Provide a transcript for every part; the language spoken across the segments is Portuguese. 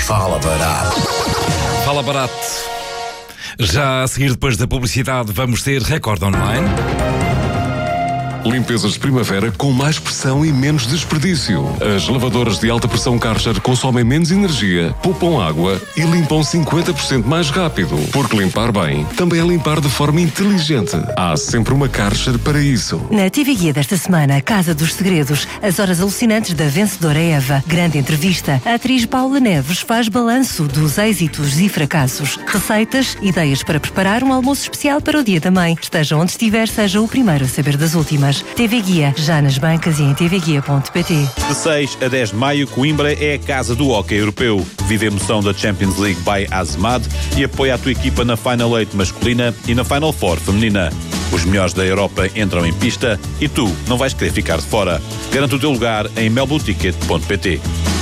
Fala Barato. Fala Barato. Já a seguir, depois da publicidade, vamos ter Record Online. Limpezas de primavera com mais pressão e menos desperdício. As lavadoras de alta pressão Karcher consomem menos energia, poupam água e limpam 50% mais rápido. Porque limpar bem também é limpar de forma inteligente. Há sempre uma Karcher para isso. Na TV Guia desta semana, Casa dos Segredos, as horas alucinantes da vencedora Eva. Grande entrevista. A atriz Paula Neves faz balanço dos êxitos e fracassos. Receitas, ideias para preparar um almoço especial para o Dia da Mãe. Esteja onde estiver, seja o primeiro a saber das últimas. TV Guia, já nas bancas e em tvguia.pt. De 6 a 10 de maio, Coimbra é a casa do hóquei europeu. Vive a emoção da Champions League by Azemad e apoia a tua equipa na Final 8 masculina e na Final 4 feminina. Os melhores da Europa entram em pista e tu não vais querer ficar de fora. Garante o teu lugar em melboticket.pt.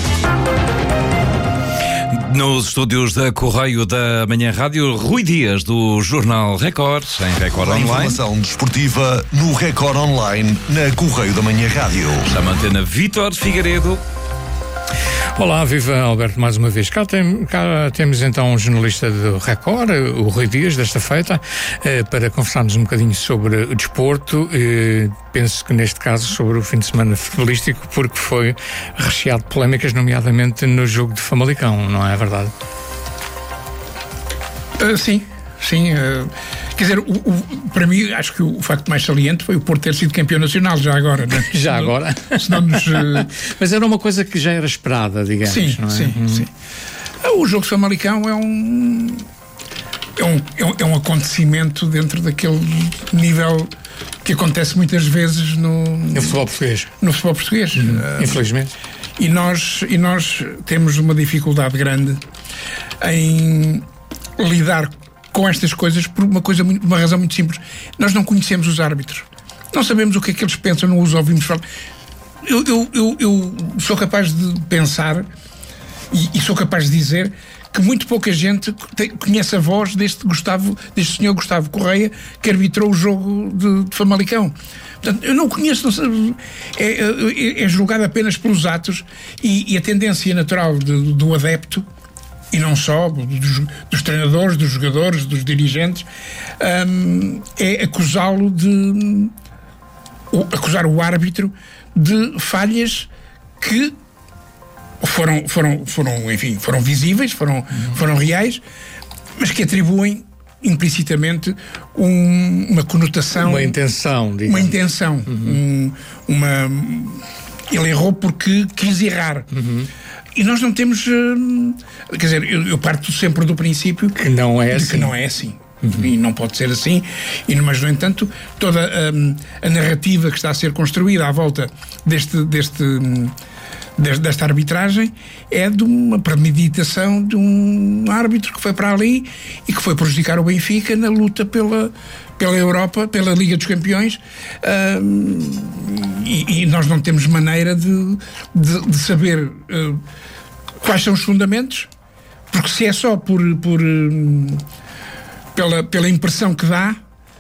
Nos estúdios da Correio da Manhã Rádio, Rui Dias, do Jornal Record, em Record A Online. informação desportiva no Record Online, na Correio da Manhã Rádio. Já mantém a Vítor Figueiredo. Olá, viva Alberto, mais uma vez. Cá temos então um jornalista do Record, o Rui Dias, desta feita, para conversarmos um bocadinho sobre o desporto. Penso que neste caso sobre o fim de semana futebolístico, porque foi recheado de polémicas, nomeadamente no jogo de Famalicão, não é verdade? Sim. Quer dizer, para mim, acho que o facto mais saliente foi o Porto ter sido campeão nacional, já agora, né? Já agora? Senão nos... Mas era uma coisa que já era esperada, digamos, sim, não é? Sim. O jogo de Famalicão é um acontecimento dentro daquele nível que acontece muitas vezes no futebol português. No futebol português. Infelizmente. E nós temos uma dificuldade grande em lidar com estas coisas por uma razão muito simples. Nós não conhecemos os árbitros. Não sabemos o que é que eles pensam, não os ouvimos falar. Eu sou capaz de pensar e sou capaz de dizer que muito pouca gente conhece a voz deste senhor Gustavo Correia, que arbitrou o jogo de Famalicão. Portanto, eu não conheço, é julgado apenas pelos atos e a tendência natural do adepto, e não só, dos treinadores, dos jogadores, dos dirigentes, é acusar o árbitro de falhas que foram visíveis, foram reais, mas que atribuem implicitamente uma conotação... Uma intenção, digamos. Uma intenção. Ele errou porque quis errar. E nós não temos... quer dizer, eu parto sempre do princípio que não é assim. Que não é assim. E não pode ser assim. Mas, no entanto, toda a narrativa que está a ser construída à volta desta arbitragem é de uma premeditação de um árbitro que foi para ali e que foi prejudicar o Benfica na luta pela Europa, pela Liga dos Campeões, e nós não temos maneira de saber quais são os fundamentos, porque se é só pela impressão que dá,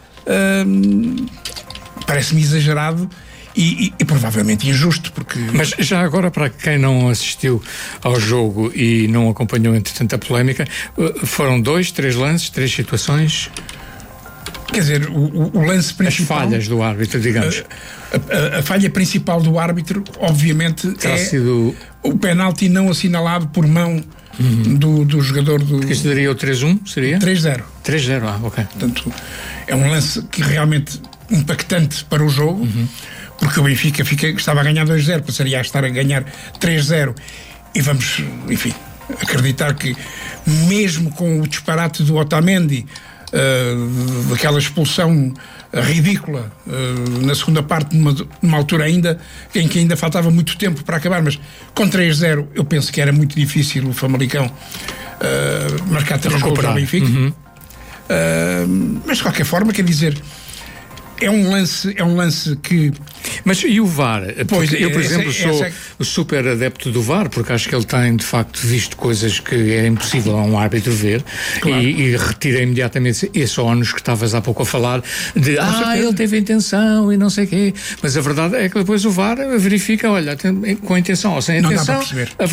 parece-me exagerado e provavelmente injusto, porque... Mas já agora, para quem não assistiu ao jogo e não acompanhou entretanto a polémica, foram 2, 3 lances, 3 situações... Quer dizer, o lance principal... As falhas do árbitro, digamos. A falha principal do árbitro, obviamente, terá sido o penalti não assinalado por mão do jogador do... Porque isso daria o 3-1, seria? 3-0. 3-0, ok. Portanto, é um lance que realmente impactante para o jogo, porque o Benfica estava a ganhar 2-0, passaria a estar a ganhar 3-0. E vamos, enfim, acreditar que, mesmo com o disparate do Otamendi, daquela expulsão ridícula na segunda parte, numa altura ainda em que ainda faltava muito tempo para acabar, mas com 3-0 eu penso que era muito difícil o Famalicão marcar 3 gols ao Benfica. Mas de qualquer forma, quer dizer, é um lance que... Mas e o VAR? Pois, eu, por exemplo, sou super adepto do VAR, porque acho que ele tem, de facto, visto coisas que é impossível a um árbitro ver, claro. e retira imediatamente esse ónus que estavas há pouco a falar, de ele teve intenção e não sei o quê. Mas a verdade é que depois o VAR verifica, olha, com intenção ou sem intenção, não dá para perceber.